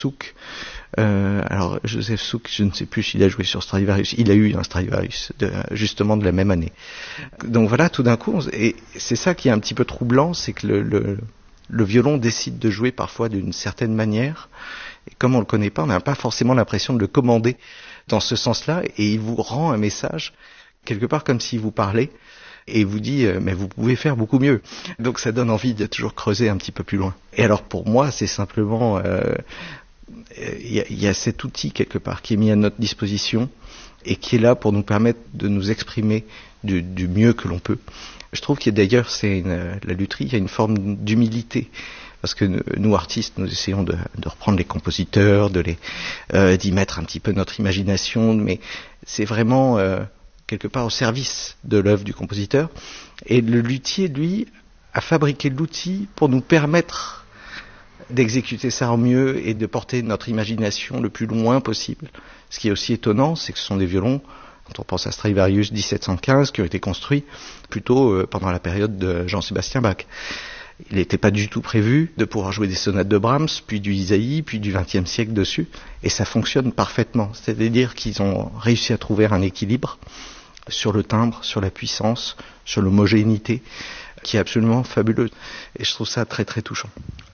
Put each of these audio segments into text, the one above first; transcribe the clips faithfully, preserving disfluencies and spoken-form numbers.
Souck. Euh, alors Joseph Souck, je ne sais plus s'il a joué sur Stradivarius. Il a eu un Stradivarius, de, justement de la même année. Donc voilà, tout d'un coup, on, et c'est ça qui est un petit peu troublant, c'est que le, le, le violon décide de jouer parfois d'une certaine manière. Et comme on le connaît pas, on n'a pas forcément l'impression de le commander dans ce sens-là. Et il vous rend un message quelque part comme s'il vous parlait. Et vous dit, euh, mais vous pouvez faire beaucoup mieux. Donc ça donne envie de toujours creuser un petit peu plus loin. Et alors pour moi, c'est simplement, euh, il y a, y a cet outil quelque part qui est mis à notre disposition et qui est là pour nous permettre de nous exprimer du, du mieux que l'on peut. Je trouve qu'il y a d'ailleurs, c'est une, la lutherie, il y a une forme d'humilité. Parce que nous, artistes, nous essayons de, de reprendre les compositeurs, de les, euh, d'y mettre un petit peu notre imagination, mais c'est vraiment euh, quelque part au service de l'œuvre du compositeur. Et le luthier, lui, a fabriqué l'outil pour nous permettre d'exécuter ça au mieux et de porter notre imagination le plus loin possible. Ce qui est aussi étonnant, c'est que ce sont des violons, quand on pense à Stradivarius dix-sept cent quinze, qui ont été construits plutôt euh, pendant la période de Jean-Sébastien Bach. Il n'était pas du tout prévu de pouvoir jouer des sonates de Brahms, puis du Isaïe, puis du vingtième siècle dessus, et ça fonctionne parfaitement. C'est-à-dire qu'ils ont réussi à trouver un équilibre sur le timbre, sur la puissance, sur l'homogénéité, qui est absolument fabuleux. Et je trouve ça très très touchant.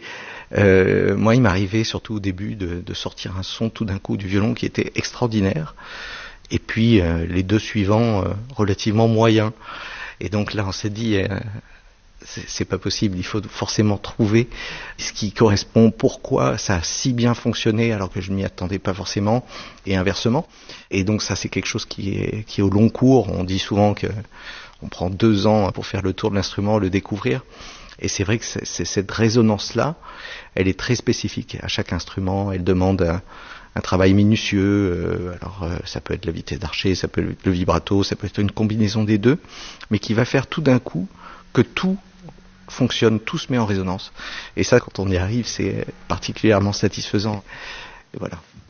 Euh, moi, il m'arrivait surtout au début de, de sortir un son tout d'un coup du violon qui était extraordinaire, et puis euh, les deux suivants euh, relativement moyens. Et donc là, on s'est dit, euh, c'est, c'est pas possible, il faut forcément trouver ce qui correspond, pourquoi ça a si bien fonctionné alors que je m'y attendais pas forcément, et inversement. Et donc ça, c'est quelque chose qui est, qui est au long cours. On dit souvent que on prend deux ans pour faire le tour de l'instrument, le découvrir. Et c'est vrai que c'est, c'est cette résonance-là, elle est très spécifique à chaque instrument. Elle demande un, un travail minutieux. Euh, alors euh, ça peut être la vitesse d'archet, ça peut être le vibrato, ça peut être une combinaison des deux, mais qui va faire tout d'un coup que tout fonctionne, tout se met en résonance. Et ça, quand on y arrive, c'est particulièrement satisfaisant. Et voilà.